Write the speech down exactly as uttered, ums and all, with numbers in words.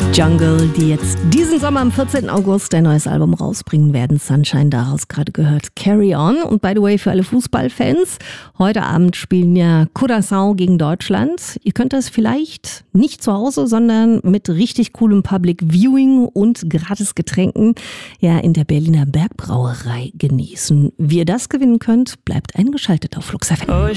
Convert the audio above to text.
Jungle, die jetzt diesen Sommer am vierzehnten August ein neues Album rausbringen werden. Sunshine, daraus gerade gehört Carry On. Und by the way, für alle Fußballfans, heute Abend spielen ja Curaçao gegen Deutschland. Ihr könnt das vielleicht nicht zu Hause, sondern mit richtig coolem Public Viewing und gratis Getränken ja in der Berliner Bergbrauerei genießen. Wie ihr das gewinnen könnt, bleibt eingeschaltet auf Flux F M.